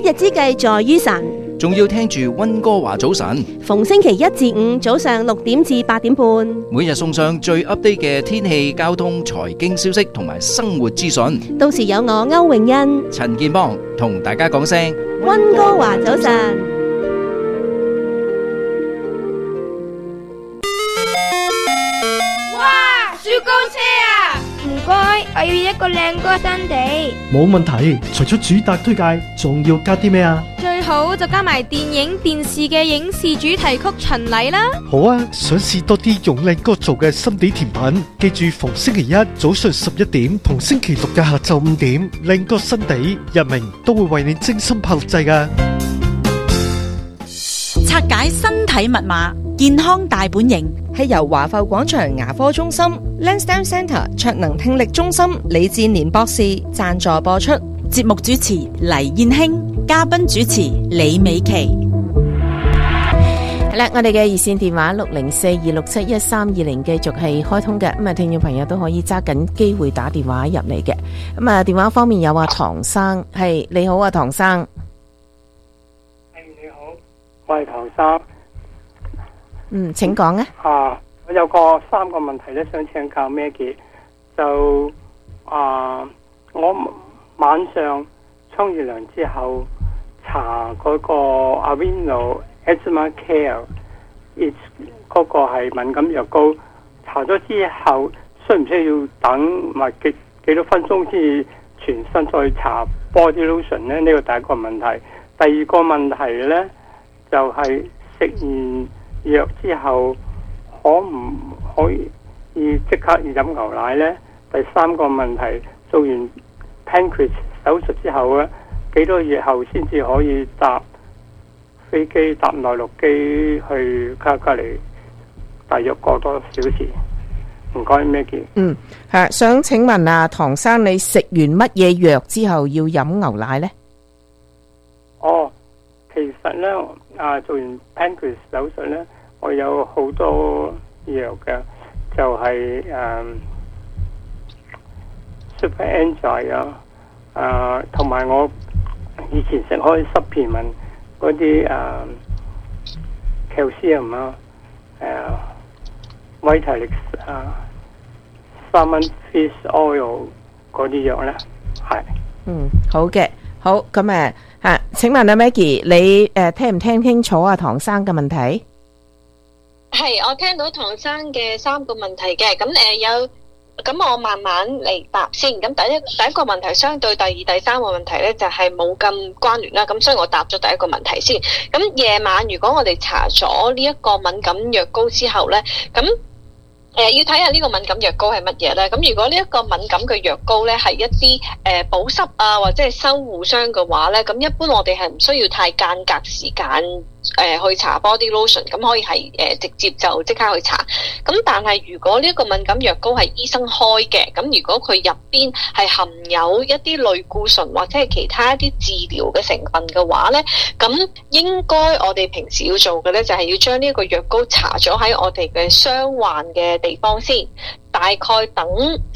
日之計在於晨， 仲要聽住溫哥華早晨， 逢星期一至五早上6點至8點半， 每日送上最 update 嘅天氣、交通、財經消息同埋生活資訊。 到時有我歐永欣、 陳建邦同大家講聲溫哥華早晨。 哇！雪糕車啊！唔該，我要一個靚歌新地。 冇問題，除咗主打推介，仲要加啲咩啊？ 最好就加埋電影、電視嘅影視主題曲巡禮啦。 好啊，想試多啲用靚歌做嘅心地甜品，記住逢星期一早上11點同星期六嘅下晝5點，靚歌新地日明都會為你精心拍錄製㗎。 拆解身體密碼，健康大本營， 係由華埠廣場牙科中心、Lansdowne Centre 卓能聽力中心李志年博士贊助播出。 節目主持黎燕卿，嘉賓主持李美琪。 係啦，我哋嘅熱線電話60426713220繼續係開通嘅，咁啊聽眾朋友都可以揸緊機會打電話入嚟嘅。咁啊電話方面有唐生，係你好啊唐生。 你好，我係唐生。 請講啊。 我有3個問題咧，想請教Maggie。就我晚上沖完涼之後搽嗰個 Aveeno Asthma Care， 嗰個係敏感藥膏，搽咗之後需唔需要等埋幾多分鐘先至全身再搽 body lotion 咧？呢個第一個問題。第二個問題咧就係食完藥之後可唔可以即刻要飲牛奶呢？第三個問題，做完 pancreas 手術之後咧，幾多月後先至可以搭飛機搭內陸機去卡加利？大約過多小時？唔該，Maggie。 想請問啊，唐生，你食完乜嘢藥之後要飲牛奶呢？ 其實咧做完 pancreas 手術咧，我有好多藥嘅，就係Super Enzyme 同埋我以前食開supplement嗰啲calcium Vitalix Salmon Fish Oil 嗰啲藥咧，係。 好嘅，好咁請問阿 Maggie， 你聽唔聽清楚啊唐生嘅問題？ 係，我聽到唐生嘅3個問題嘅，咁我慢慢嚟答先。咁第一個問題相對第二、第3個問題咧就係冇咁關聯啦，咁所以我答咗第一個問題先。咁夜晚如果我哋搽咗呢一個敏感藥膏之後咧，咁要睇下呢個敏感藥膏係乜嘢咧？咁如果呢一個敏感嘅藥膏咧係一啲保濕啊或者係修護霜嘅話咧，咁一般我哋係唔需要太間隔時間去搽 body lotion， 咁可以係直接就即刻去搽。咁但係如果呢一個敏感藥膏係醫生開嘅，咁如果佢入邊係含有一啲類固醇或者係其他一啲治療嘅成分嘅話咧，咁應該我哋平時要做嘅咧就係要將呢一個藥膏搽咗喺我哋嘅傷患嘅地方先，大概等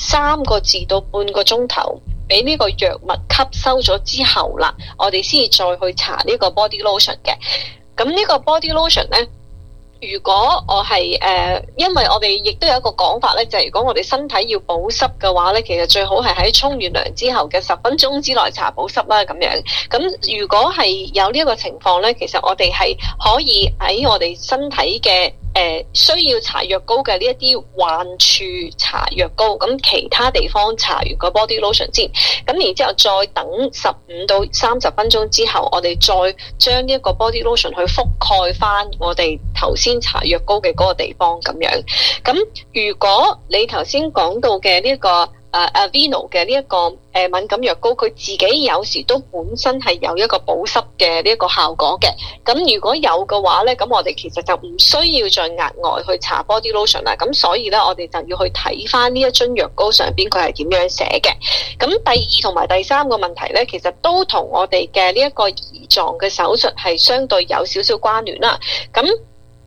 3個字到半個鐘頭，俾呢個藥物吸收咗之後啦，我哋先至再去搽呢個 body lotion 嘅。咁呢個 body lotion 咧，如果我係因為我哋亦都有一個講法咧，就係如果我哋身體要保濕嘅話咧，其實最好係喺沖完涼之後嘅10分鐘之內搽保濕啦咁樣。咁如果係有呢一個情況咧，其實我哋係可以喺我哋身體嘅需要搽藥膏嘅呢一啲患處搽藥膏，咁其他地方搽完個 body lotion 先，咁然之後再等15到30分鐘之後，我哋再將呢一個 body lotion 去覆蓋翻我哋頭先搽藥膏嘅嗰個地方咁樣。咁如果你頭先講到嘅呢一個Aveeno 嘅呢一個敏感藥膏，佢自己有時都本身係有一個保濕嘅呢一個效果嘅。咁如果有嘅話咧，咁我哋其實就唔需要再額外去搽 body lotion 啦。咁所以咧，我哋就要去睇翻呢一樽藥膏上邊佢係點樣寫嘅。咁第2同埋第3個問題咧，其實都同我哋嘅呢一個胰臟嘅手術係相對有少少關聯啦。咁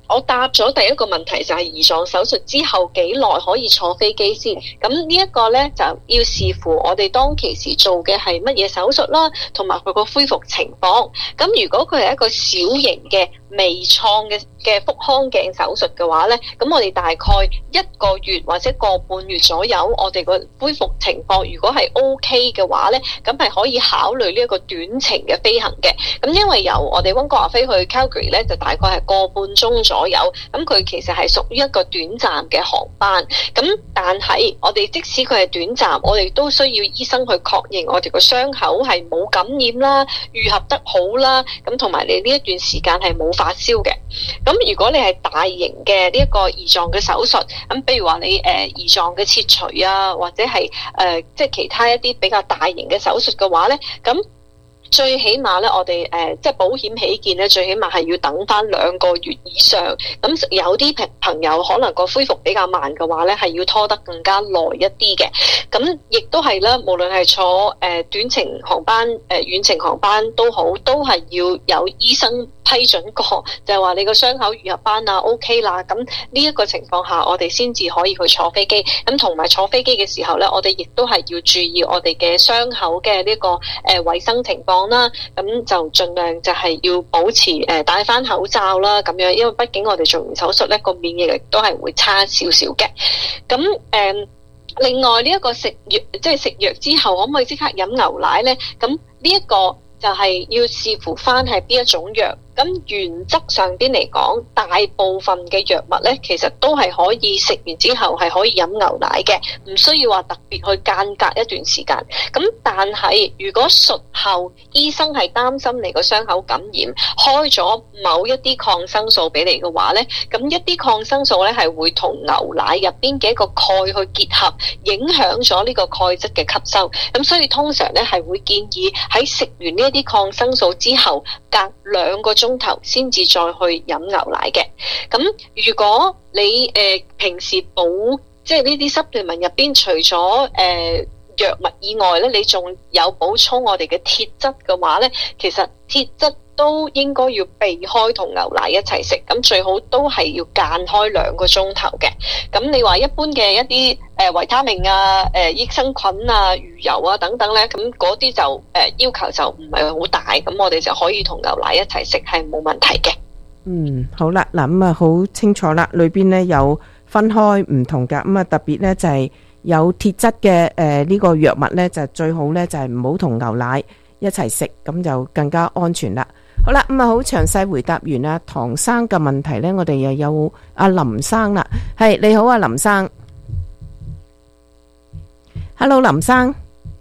我答咗第一個問題就係胰臟手術之後幾耐可以坐飛機先？咁呢一個呢，就要視乎我哋當其時做嘅係乜嘢手術啦，同埋佢個恢復情況。咁如果佢係一個小型嘅微創嘅腹腔鏡手術嘅話呢，咁我哋大概1個月或者個半月左右，我哋個恢復情況如果係 OK 嘅話呢，咁係可以考慮呢一個短程嘅飛行嘅。咁因為由我哋溫哥華飛去 Calgary 呢，就大概係個半鐘左右，咁佢其實係屬於一個短暫嘅航班。咁但係我哋即使佢係短暫，我哋都需要醫生去確認我哋個傷口係冇感染啦，愈合得好啦，咁同埋你呢一段時間係冇發燒嘅。咁如果你係大型嘅呢一個胰臟嘅手術，咁譬如話你胰臟嘅切除啊，或者係即係其他一啲比較大型嘅手術嘅話咧，咁最起碼咧，我哋即係保險起見咧，最起碼係要等翻2個月以上。咁有啲朋友可能個恢復比較慢嘅話咧，係要拖得更加耐一啲嘅。咁亦都係啦，無論係坐短程航班、遠程航班都好，都係要有醫生批准過，就係話你個傷口愈合翻啦 OK 啦。咁呢一個情況下，我哋先至可以去坐飛機。咁同埋坐飛機嘅時候咧，我哋亦都係要注意我哋嘅傷口嘅呢個衛生情況啦。咁就盡量就係要保持戴翻口罩啦，咁樣，因為畢竟我哋做完手術咧，個免疫力都係會差少少嘅。咁另外呢一個食藥，即係食藥之後可唔可以即刻飲牛奶咧？咁呢一個就係要視乎翻係邊一種藥。咁原則上邊嚟講，大部分嘅藥物咧，其實都係可以食完之後係可以飲牛奶嘅，唔需要話特別去間隔一段時間。咁但係如果術後醫生係擔心你個傷口感染，開咗某一啲抗生素俾你嘅話咧，咁一啲抗生素咧係會同牛奶入邊嘅一個鈣去結合，影響咗呢個鈣質嘅吸收。咁所以通常咧係會建議喺食完呢一啲抗生素之後，隔2個鐘頭先至再去飲牛奶嘅。咁如果你平時即係呢啲supplement入邊除咗藥物以外咧，你仲有補充我哋嘅鐵質嘅話咧，其實鐵質都應該要避開同牛奶一齊食，咁最好都係要間開2個鐘頭嘅。咁你話一般嘅一啲維他命啊、益生菌啊、魚油啊等等咧，咁嗰啲就要求就唔係好大，咁我哋就可以同牛奶一齊食，係冇問題嘅。 好啦，嗱咁啊好清楚啦，裏邊咧有分開唔同噶，咁啊特別咧就係有鐵質嘅呢個藥物咧，就最好咧就係唔好同牛奶一齊食，咁就更加安全啦。好啦，咁啊好詳細回答完啊唐生嘅問題咧，我哋又有阿林生啦。係，你好啊林生。Hello 林生，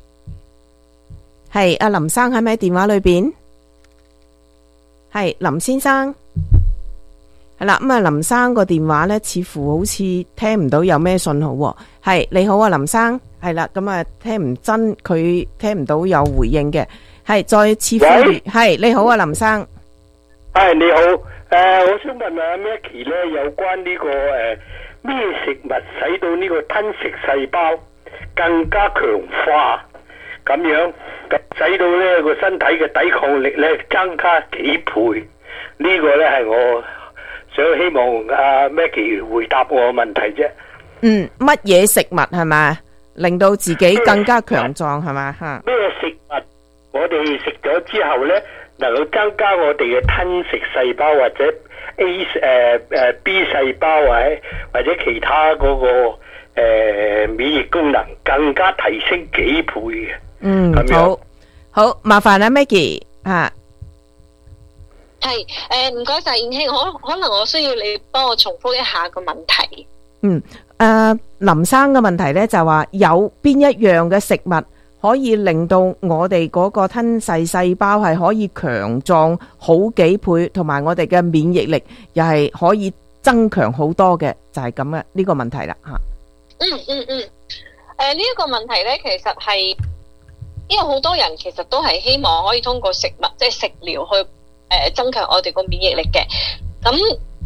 係阿林生喺咪電話裏邊？係林先生。係啦，咁啊林生個電話咧似乎好似聽唔到有咩信號喎。係，你好啊林生。係啦，咁啊聽唔真，佢聽唔到有回應嘅。係，再次呼籲。係，你好啊林生。 係，你好，我想問阿 Maggie 咧，有關呢個咩食物使到呢個吞食細胞更加強化，咁樣使到呢個身體嘅抵抗力咧增加幾倍？呢個咧係我想希望阿 Maggie 回答我嘅問題啫。 乜嘢食物係咪令到自己更加強壯係咪吓？ 咩食物我哋食咗之後咧，能夠增加我哋嘅吞食細胞或者 B 細胞或者其他嗰個免疫功能更加提升幾倍嘅。 好，麻煩啦 Maggie 吓。 係，唔該晒燕兄，可能我需要你幫我重複一下個問題。 林生嘅問題咧就話有邊一樣嘅食物可以令到我哋嗰個吞噬細胞係可以強壯好幾倍，同埋我哋嘅免疫力又係可以增強好多嘅，就係咁嘅呢個問題啦吓。 呢一個問題咧，其實係因為好多人其實都係希望可以通過食物即係食療去增強我哋個免疫力嘅。咁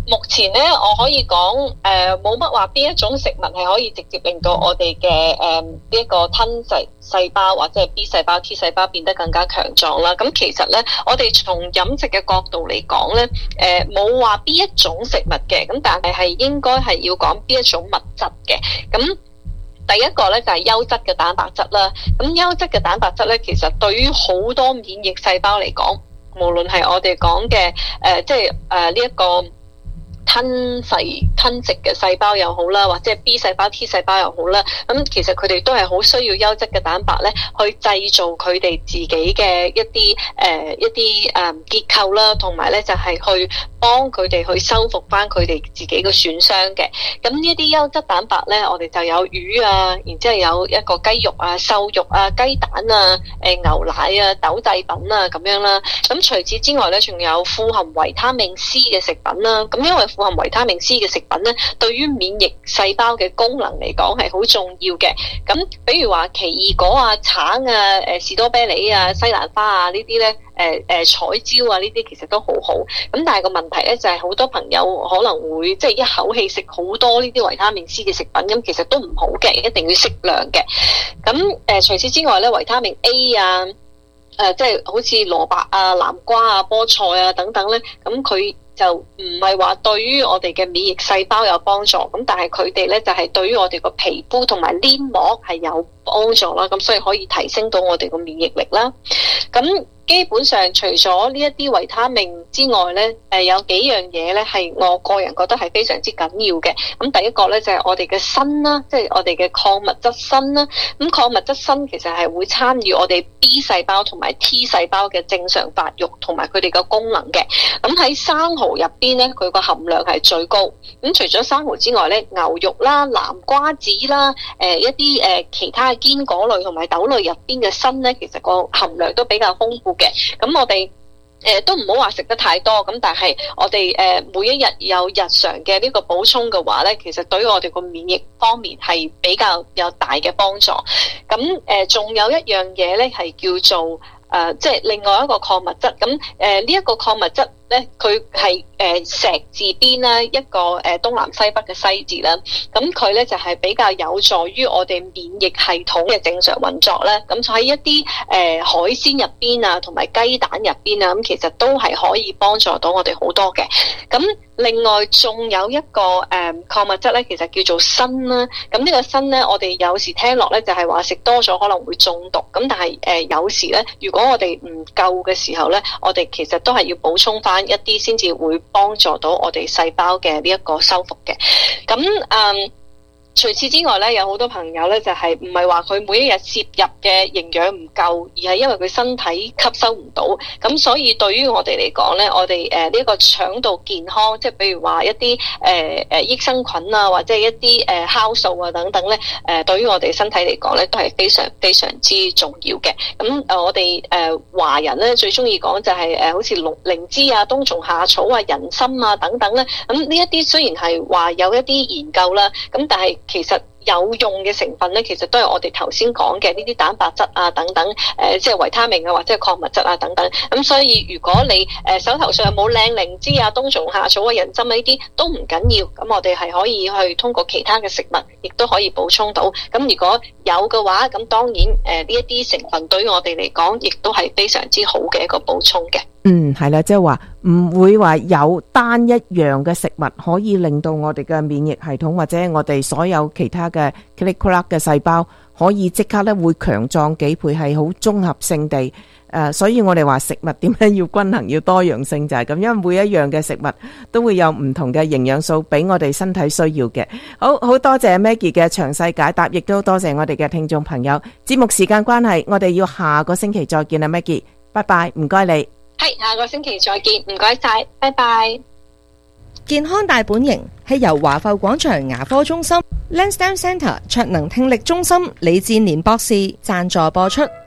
目前咧，我可以講冇乜話邊一種食物係可以直接令到我哋嘅呢一個吞噬細胞或者係 B 細胞、T 細胞變得更加強壯啦。咁其實咧，我哋從飲食嘅角度嚟講咧，冇話邊一種食物嘅，咁但係應該係要講邊一種物質嘅。咁第一個咧就係優質嘅蛋白質啦。咁優質嘅蛋白質咧，其實對於好多免疫細胞嚟講，無論係我哋講嘅即係呢一個吞食嘅細胞又好啦，或者係 B 細胞、T 細胞又好啦，咁其實佢哋都係好需要優質嘅蛋白咧，去製造佢哋自己嘅一啲結構啦，同埋咧就係去幫佢哋去修復翻佢哋自己嘅損傷嘅。咁呢啲優質蛋白咧，我哋就有魚啊，然之後有一個雞肉啊、瘦肉啊、雞蛋啊、牛奶啊、豆製品啊咁樣啦。咁除此之外咧，仲有富含維他命 C 嘅食品啦。咁因為富含維他命 C 嘅食品咧，對於免疫細胞嘅功能嚟講係好重要嘅。咁比如話奇異果啊、橙啊、士多啤梨啊、西蘭花啊呢啲咧，彩椒啊呢啲其實都好好。咁但係個問題咧就係好多朋友可能會即係一口氣食好多呢啲維他命 C 嘅食品，咁其實都唔好嘅，一定要適量嘅。咁除此之外咧，維他命 A 啊，即係好似蘿蔔啊、南瓜啊、菠菜啊等等咧，咁佢就唔係話對於我哋嘅免疫細胞有幫助，咁但係佢哋咧就係對於我哋個皮膚同埋黏膜係有幫助啦，咁所以可以提升到我哋個免疫力啦。咁基本上除咗呢一啲維他命之外咧，有幾樣嘢咧係我個人覺得係非常之緊要嘅。咁第一個咧就係我哋嘅鋅啦，即係我哋嘅礦物質鋅啦。咁礦物質鋅其實係會參與我哋 B 細胞同埋 T 細胞嘅正常發育同埋佢哋嘅功能嘅。咁喺生蠔入邊咧，佢個含量係最高。咁除咗生蠔之外咧，牛肉啦、南瓜子啦、一啲其他嘅堅果類同埋豆類入邊嘅鋅咧，其實個含量都比較豐富嘅。咁我哋都唔好話食得太多，咁但係我哋每一日有日常嘅呢個補充嘅話咧，其實對於我哋個免疫方面係比較有大嘅幫助。咁仲有一樣嘢咧係叫做即係另外一個礦物質。咁呢一個礦物質咧，佢係石字邊啦，一個東南西北嘅西字啦。咁佢咧就係比較有助於我哋免疫系統嘅正常運作咧。咁就喺一啲海鮮入邊啊，同埋雞蛋入邊啊，咁其實都係可以幫助到我哋好多嘅。咁另外仲有一個礦物質咧，其實叫做鋅啦。咁呢個鋅咧，我哋有時聽落咧就係話食多咗可能會中毒。咁但係有時咧，如果我哋唔夠嘅時候咧，我哋其實都係要補充翻一啲先至會幫助到我哋細胞嘅呢一個修復嘅。咁除此之外咧，有好多朋友咧就係唔係話佢每一日攝入嘅營養唔夠，而係因為佢身體吸收唔到。咁所以對於我哋嚟講咧，我哋呢個腸道健康，即係比如話一啲益生菌啊，或者一啲酵素啊等等咧，對於我哋身體嚟講咧，都係非常非常之重要嘅。咁我哋華人咧最中意講就係好似靈芝啊、冬蟲夏草啊、人參啊等等咧。咁呢一啲雖然係話有一啲研究啦，咁但係其實有用嘅成分咧，其實都係我哋頭先講嘅呢啲蛋白質啊等等，即係維他命啊或者係礦物質啊等等。咁所以如果你手頭上有冇靚靈芝啊、冬蟲夏草啊、人參啊呢啲都唔緊要，咁我哋係可以去通過其他嘅食物，亦都可以補充到。咁如果有嘅話，咁當然呢一啲成分對於我哋嚟講，亦都係非常之好嘅一個補充嘅。 係啦，即係話唔會話有單一樣嘅食物可以令到我哋嘅免疫系統或者我哋所有其他嘅 click-clack 嘅細胞可以即刻咧會強壯幾倍，係好綜合性地所以我哋話食物點樣要均衡要多樣性就係咁，因為每一樣嘅食物都會有唔同嘅營養素俾我哋身體需要嘅。好多謝 Maggie 嘅詳細解答，亦都多謝我哋嘅聽眾朋友。節目時間關係，我哋要下個星期再見啦 Maggie， 拜拜，唔該你。 係，下個星期再見，唔該晒，拜拜。 健康大本營係由華埠廣場牙科中心 Lansdowne Centre 卓能聽力中心李志年博士贊助播出。